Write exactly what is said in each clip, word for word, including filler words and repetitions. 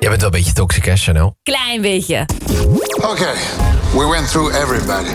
Jij bent wel een beetje toxic, hè, Chanel? Klein beetje. Okay, we went through everybody.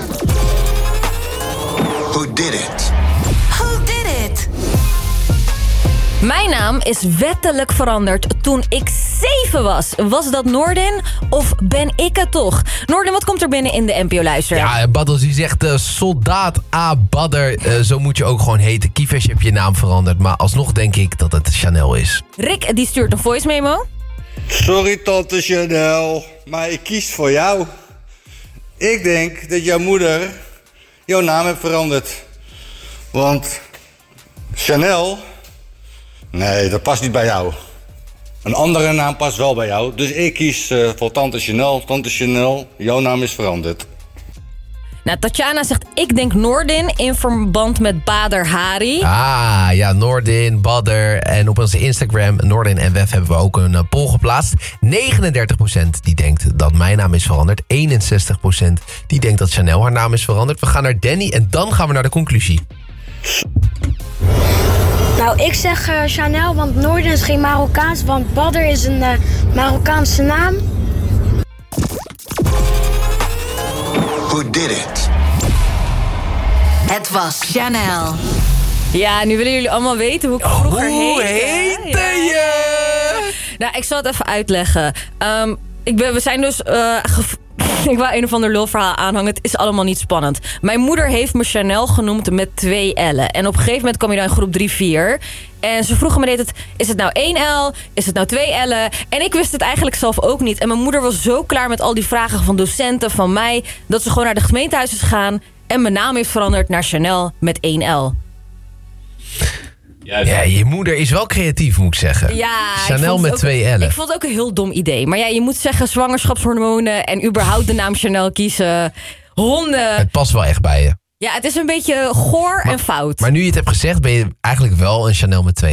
Who did it? Who did it? Mijn naam is wettelijk veranderd toen ik zeven was. Was dat Noordin of ben ik het toch? Noordin, wat komt er binnen in de N P O-luister? Ja, Baddels die zegt uh, soldaat A. Badder. Uh, zo moet je ook gewoon heten. Kiefer, je hebt je naam veranderd. Maar alsnog denk ik dat het Chanel is. Rick, die stuurt een voice memo. Sorry tante Chanel, maar ik kies voor jou. Ik denk dat jouw moeder jouw naam heeft veranderd. Want Chanel, nee, dat past niet bij jou. Een andere naam past wel bij jou. Dus ik kies uh, voor tante Chanel. Tante Chanel, jouw naam is veranderd. Nou, Tatjana zegt, ik denk Noordin in verband met Bader Hari. Ah, ja, Noordin, Badder. En op onze Instagram, Noordin en Wef, hebben we ook een uh, poll geplaatst. negenendertig procent die denkt dat mijn naam is veranderd. eenenzestig procent die denkt dat Chanel haar naam is veranderd. We gaan naar Danny en dan gaan we naar de conclusie. Nou, ik zeg uh, Chanel, want Noordin is geen Marokkaans, want Badder is een uh, Marokkaanse naam. Who did it? Het was Chanel. Ja, nu willen jullie allemaal weten hoe ik vroeger Hoe heette. heette je? Nou, ik zal het even uitleggen. Um, ik ben, we zijn dus... Uh, gev- ik wou een of ander lulverhaal aanhangen. Het is allemaal niet spannend. Mijn moeder heeft me Chanel genoemd met twee L'en. En op een gegeven moment kwam je dan in groep drie vier. En ze vroegen me deed het, is het nou één L? Is het nou twee L'en? En ik wist het eigenlijk zelf ook niet. En mijn moeder was zo klaar met al die vragen van docenten, van mij, dat ze gewoon naar de gemeentehuis is gegaan en mijn naam heeft veranderd naar Chanel met één L. Ja, je moeder is wel creatief, moet ik zeggen. Ja, Chanel met ook, twee L'en. Ik vond het ook een heel dom idee. Maar ja, je moet zeggen zwangerschapshormonen en überhaupt de naam Chanel kiezen. Honden. Het past wel echt bij je. Ja, het is een beetje goor maar, en fout. Maar nu je het hebt gezegd, ben je eigenlijk wel een Chanel met twee